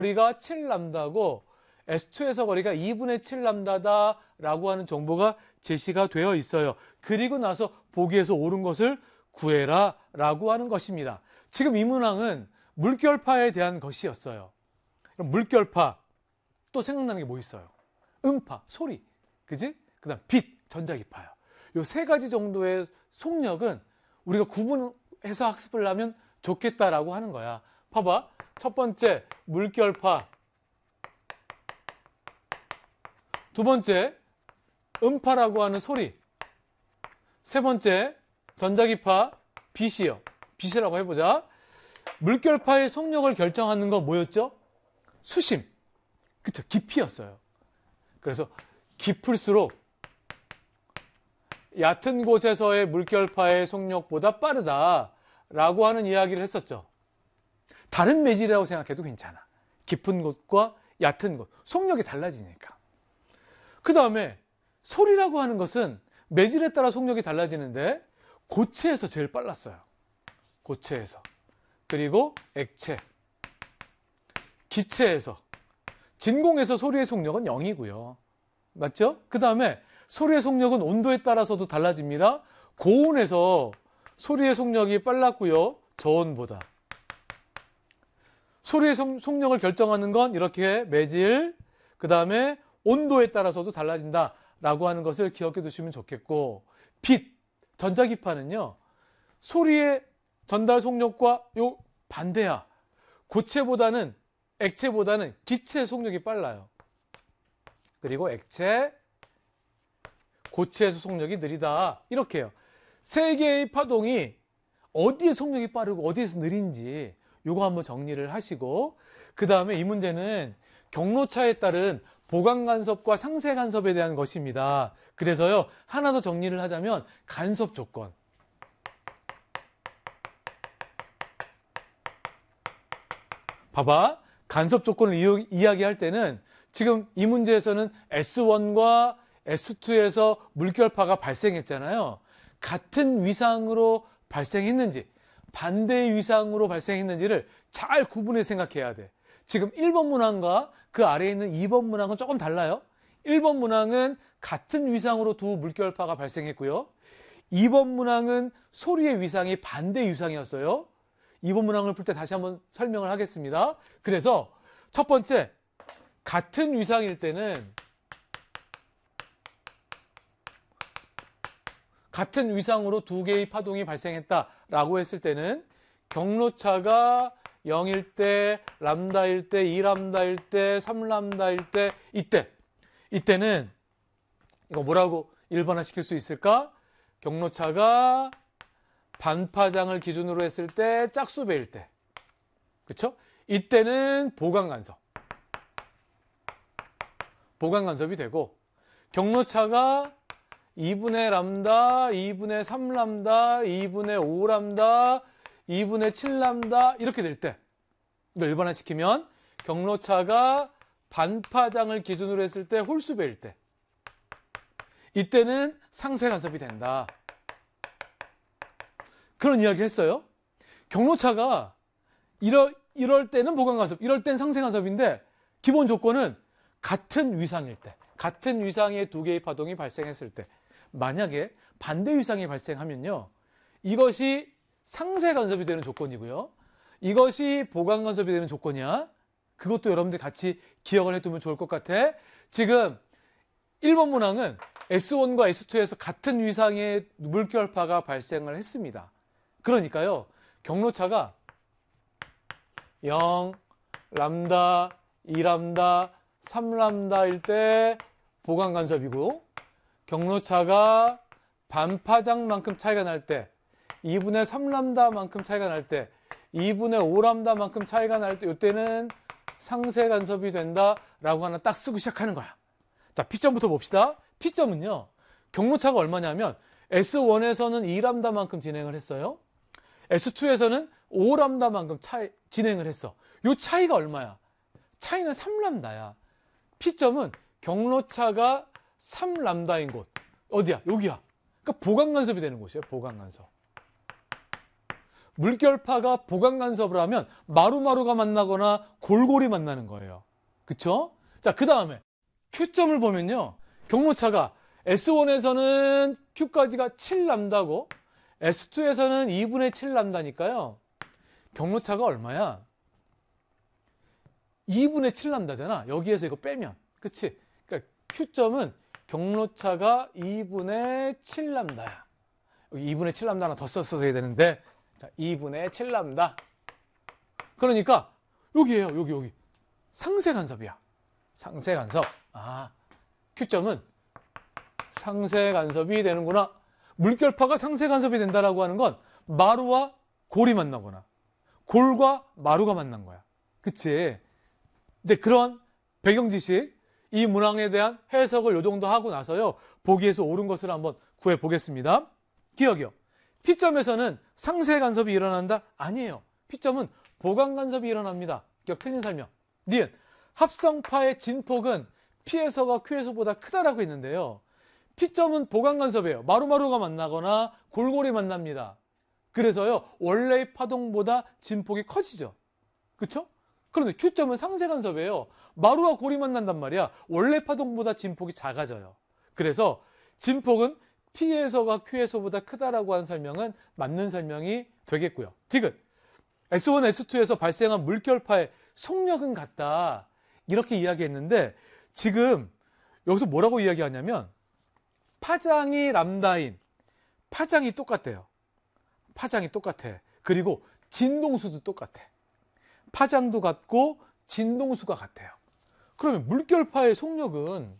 거리가 7람다고 S2에서 거리가 2분의 7람다다라고 하는 정보가 제시가 되어 있어요. 그리고 나서 보기에서 옳은 것을 구해라 라고 하는 것입니다. 지금 이 문항은 물결파에 대한 것이었어요. 그럼 물결파 또 생각나는 게 뭐 있어요? 음파, 소리, 그지? 그 다음 빛, 전자기파요. 요 세 가지 정도의 속력은 우리가 구분해서 학습을 하면 좋겠다라고 하는 거야. 봐봐. 첫 번째, 물결파. 두 번째, 음파라고 하는 소리. 세 번째, 전자기파, 빛이요. 빛이라고 해보자. 물결파의 속력을 결정하는 건 뭐였죠? 수심. 그쵸? 깊이였어요. 그래서 깊을수록 얕은 곳에서의 물결파의 속력보다 빠르다라고 하는 이야기를 했었죠. 다른 매질이라고 생각해도 괜찮아. 깊은 곳과 얕은 곳. 속력이 달라지니까. 그 다음에 소리라고 하는 것은 매질에 따라 속력이 달라지는데 고체에서 제일 빨랐어요. 고체에서. 그리고 액체. 기체에서. 진공에서 소리의 속력은 0이고요. 맞죠? 그 다음에 소리의 속력은 온도에 따라서도 달라집니다. 고온에서 소리의 속력이 빨랐고요. 저온보다. 소리의 속력을 결정하는 건 이렇게 매질, 그 다음에 온도에 따라서도 달라진다라고 하는 것을 기억해 두시면 좋겠고, 빛, 전자기파는요. 소리의 전달 속력과 요 반대야. 고체보다는 액체보다는 기체의 속력이 빨라요. 그리고 액체, 고체에서 속력이 느리다. 이렇게 해요. 세 개의 파동이 어디에 속력이 빠르고 어디에서 느린지 요거 한번 정리를 하시고, 그 다음에 이 문제는 경로차에 따른 보강간섭과 상쇄간섭에 대한 것입니다. 그래서요, 하나 더 정리를 하자면 간섭 조건. 봐봐. 간섭 조건을 이야기할 때는 지금 이 문제에서는 S1과 S2에서 물결파가 발생했잖아요. 같은 위상으로 발생했는지 반대의 위상으로 발생했는지를 잘 구분해 생각해야 돼. 지금 1번 문항과 그 아래에 있는 2번 문항은 조금 달라요. 1번 문항은 같은 위상으로 두 물결파가 발생했고요. 2번 문항은 소리의 위상이 반대 위상이었어요. 2번 문항을 풀 때 다시 한번 설명을 하겠습니다. 그래서 첫 번째, 같은 위상일 때는 같은 위상으로 두 개의 파동이 발생했다라고 했을 때는 경로차가 0일 때, 람다일 때, 2람다일 때, 3람다일 때, 이때는 이거 뭐라고 일반화 시킬 수 있을까? 경로차가 반파장을 기준으로 했을 때 짝수배일 때, 그쵸? 이때는 보강간섭이 되고, 경로차가 2분의 람다, 2분의 3람다, 2분의 5람다, 2분의 7람다 이렇게 될 때, 이걸 일반화시키면 경로차가 반파장을 기준으로 했을 때 홀수배일 때, 이때는 상쇄간섭이 된다. 그런 이야기를 했어요. 경로차가 이럴 때는 보강간섭, 이럴 땐 상쇄간섭인데 기본 조건은 같은 위상일 때, 같은 위상의 두 개의 파동이 발생했을 때, 만약에 반대 위상이 발생하면요, 이것이 상쇄간섭이 되는 조건이고요, 이것이 보강간섭이 되는 조건이야. 그것도 여러분들 같이 기억을 해두면 좋을 것 같아. 지금 1번 문항은 S1과 S2에서 같은 위상의 물결파가 발생을 했습니다. 그러니까요, 경로차가 0, 람다, 2람다, 3람다일 때 보강간섭이고, 경로차가 반파장만큼 차이가 날 때, 2분의 3람다만큼 차이가 날 때, 2분의 5람다만큼 차이가 날 때, 이때는 상쇄간섭이 된다라고 하나 딱 쓰고 시작하는 거야. 자, P점부터 봅시다. P점은요, 경로차가 얼마냐면 S1에서는 2람다만큼 진행을 했어요. S2에서는 5람다만큼 진행을 했어. 이 차이가 얼마야? 차이는 3람다야. P점은 경로차가 3람다인 곳. 어디야? 여기야. 그러니까 보강간섭이 되는 곳이에요. 보강간섭. 물결파가 보강 간섭을 하면 마루마루가 만나거나 골골이 만나는 거예요. 그쵸? 자, 그 다음에 Q점을 보면요. 경로차가 S1에서는 Q까지가 7람다고 S2에서는 2분의 7람다니까요. 경로차가 얼마야? 2분의 7람다잖아. 여기에서 이거 빼면. 그치? 그러니까 Q점은 경로차가 2분의 7람다야. 여기 2분의 7람다 하나 더 썼어야 되는데, 자, 2분의 7람다. 그러니까 여기에요. 여기. 상쇄간섭이야. 상쇄간섭. 아, Q점은 상쇄간섭이 되는구나. 물결파가 상쇄간섭이 된다라고 하는 건 마루와 골이 만나거나 골과 마루가 만난 거야. 그치? 근데 그런 배경 지식, 이 문항에 대한 해석을 요 정도 하고 나서요. 보기에서 옳은 것을 한번 구해 보겠습니다. 기억이요. P점에서는 상쇄간섭이 일어난다? 아니에요. P점은 보강간섭이 일어납니다. 기억 틀린 설명. 니은 합성파의 진폭은 P에서가 Q에서보다 크다라고 했는데요. P점은 보강간섭이에요. 마루마루가 만나거나 골골이 만납니다. 그래서요. 원래의 파동보다 진폭이 커지죠. 그쵸? 그런데 Q점은 상쇄간섭이에요. 마루와 골이 만난단 말이야. 원래 파동보다 진폭이 작아져요. 그래서 진폭은 P에서가 Q에서보다 크다라고 하는 설명은 맞는 설명이 되겠고요. 디귿. S1, S2에서 발생한 물결파의 속력은 같다. 이렇게 이야기했는데 지금 여기서 뭐라고 이야기하냐면 파장이 람다인 파장이 똑같대요. 파장이 똑같아. 그리고 진동수도 똑같아. 파장도 같고 진동수가 같아요. 그러면 물결파의 속력은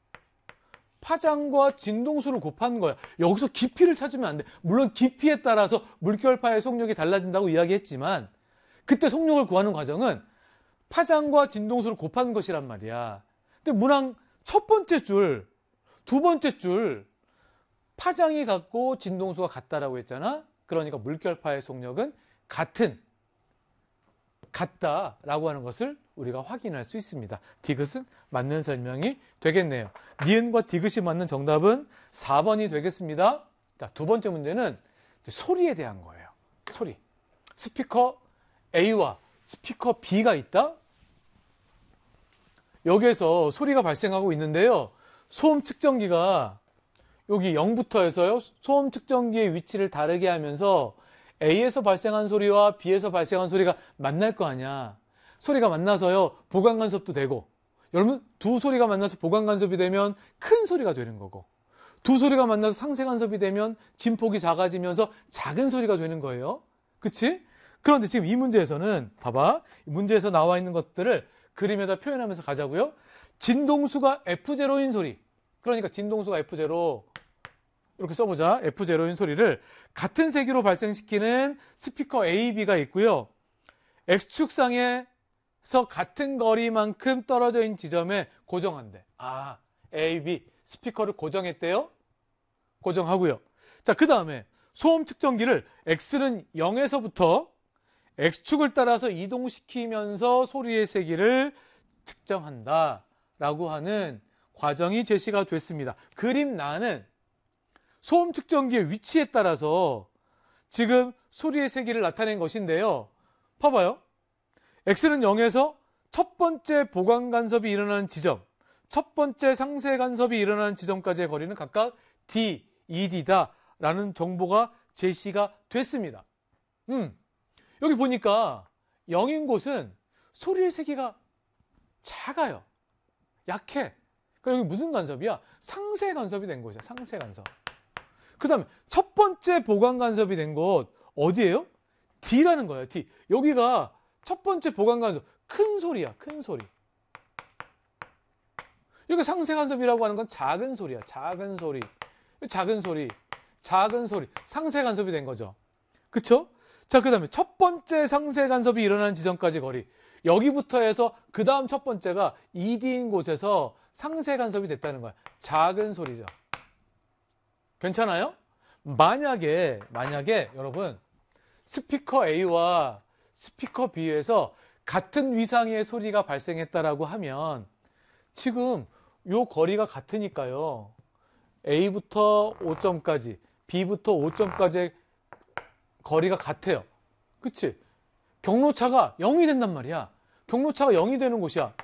파장과 진동수를 곱하는 거야. 여기서 깊이를 찾으면 안 돼. 물론 깊이에 따라서 물결파의 속력이 달라진다고 이야기했지만 그때 속력을 구하는 과정은 파장과 진동수를 곱하는 것이란 말이야. 근데 문항 첫 번째 줄, 두 번째 줄 파장이 같고 진동수가 같다라고 했잖아. 그러니까 물결파의 속력은 같다라고 하는 것을 우리가 확인할 수 있습니다. 디귿은 맞는 설명이 되겠네요. 니은과 디귿이 맞는 정답은 4번이 되겠습니다. 자, 두 번째 문제는 소리에 대한 거예요. 소리. 스피커 A와 스피커 B가 있다? 여기에서 소리가 발생하고 있는데요. 소음 측정기가 여기 0부터 해서요. 소음 측정기의 위치를 다르게 하면서 A에서 발생한 소리와 B에서 발생한 소리가 만날 거 아니야. 소리가 만나서요. 보강간섭도 되고. 여러분 두 소리가 만나서 보강간섭이 되면 큰 소리가 되는 거고 두 소리가 만나서 상쇄간섭이 되면 진폭이 작아지면서 작은 소리가 되는 거예요. 그치? 그런데 지금 이 문제에서는 봐봐. 문제에서 나와 있는 것들을 그림에다 표현하면서 가자고요. 진동수가 F0인 소리. 그러니까 진동수가 F0 이렇게 써보자. F0인 소리를 같은 세기로 발생시키는 스피커 A, B가 있고요. X축상에서 같은 거리만큼 떨어져 있는 지점에 고정한대. 아, A, B 스피커를 고정했대요. 고정하고요. 자, 그 다음에 소음 측정기를 X는 0에서부터 X축을 따라서 이동시키면서 소리의 세기를 측정한다 라고 하는 과정이 제시가 됐습니다. 그림 나는 소음 측정기의 위치에 따라서 지금 소리의 세기를 나타낸 것인데요. 봐봐요. X는 0에서 첫 번째 보강 간섭이 일어나는 지점, 첫 번째 상쇄 간섭이 일어나는 지점까지의 거리는 각각 D, ED다 라는 정보가 제시가 됐습니다. 여기 보니까 0인 곳은 소리의 세기가 작아요. 약해. 그러니까 여기 무슨 간섭이야? 상쇄 간섭이 된 곳이야. 상쇄 간섭. 그 다음에 첫 번째 보강 간섭이 된 곳 어디예요? D라는 거예요. D. 여기가 첫 번째 보강 간섭. 큰 소리야. 큰 소리. 여기 상쇄 간섭이라고 하는 건 작은 소리야. 작은 소리. 작은 소리. 작은 소리. 상쇄 간섭이 된 거죠. 그쵸? 자, 그 다음에 첫 번째 상쇄 간섭이 일어나는 지점까지 거리. 여기부터 해서 그 다음 첫 번째가 ED인 곳에서 상쇄 간섭이 됐다는 거야. 작은 소리죠. 괜찮아요? 만약에 여러분 스피커 A와 스피커 B에서 같은 위상의 소리가 발생했다라고 하면 지금 요 거리가 같으니까요. A부터 5점까지, B부터 5점까지의 거리가 같아요. 그치? 경로차가 0이 된단 말이야. 경로차가 0이 되는 곳이야.